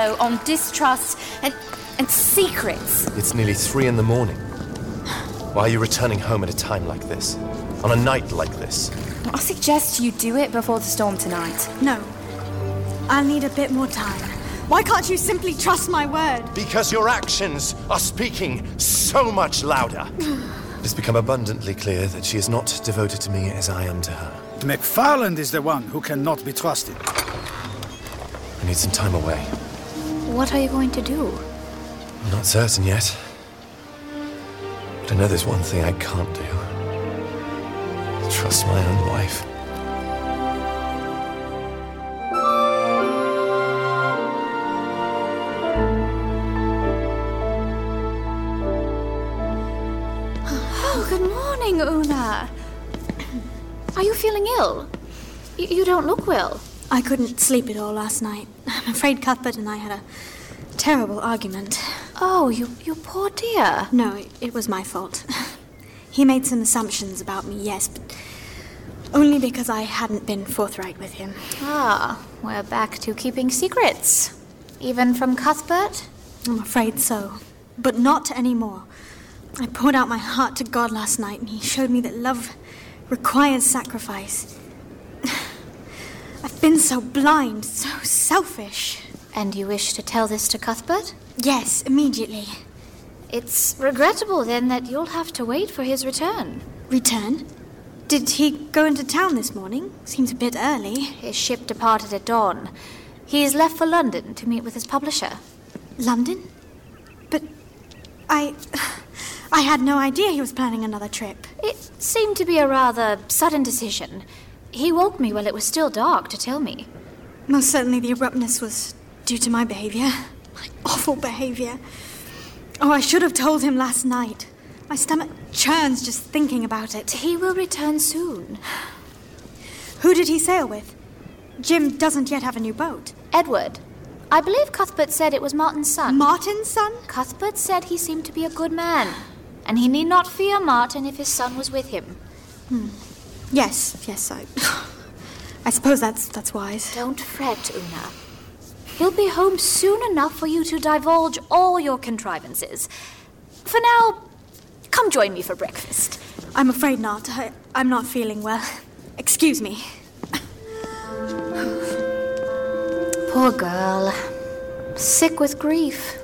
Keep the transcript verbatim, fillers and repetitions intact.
so on distrust and, and secrets. It's nearly three in the morning. Why are you returning home at a time like this? On a night like this? I suggest you do it before the storm tonight. No. I'll need a bit more time. Why can't you simply trust my word? Because your actions are speaking so much louder. It has become abundantly clear that she is not devoted to me as I am to her. McFarland is the one who cannot be trusted. I need some time away. What are you going to do? I'm not certain yet. But I know there's one thing I can't do. Trust my own wife. Oh, good morning, Una. Are you feeling ill? Y- you don't look well. I couldn't sleep at all last night. I'm afraid Cuthbert and I had a terrible argument. Oh, you, you poor dear. No, it, it was my fault. He made some assumptions about me, yes, but only because I hadn't been forthright with him. Ah, we're back to keeping secrets. Even from Cuthbert? I'm afraid so. But not anymore. I poured out my heart to God last night, and he showed me that love requires sacrifice. I've been so blind, so selfish. And you wish to tell this to Cuthbert? Yes, immediately. It's regrettable, then, that you'll have to wait for his return. Return? Did he go into town this morning? Seems a bit early. His ship departed at dawn. He's left for London to meet with his publisher. London? But I... I had no idea he was planning another trip. It seemed to be a rather sudden decision. He woke me while it was still dark to tell me. Most certainly the abruptness was due to my behavior. My awful behavior. Oh, I should have told him last night. My stomach churns just thinking about it. He will return soon. Who did he sail with? Jim doesn't yet have a new boat. Edward. I believe Cuthbert said it was Martin's son. Martin's son? Cuthbert said he seemed to be a good man, and he need not fear Martin if his son was with him. Hmm. Yes, yes, I... I suppose that's that's wise. Don't fret, Una. He'll be home soon enough for you to divulge all your contrivances. For now, come join me for breakfast. I'm afraid not. I, I'm not feeling well. Excuse me. Poor girl. Sick with grief.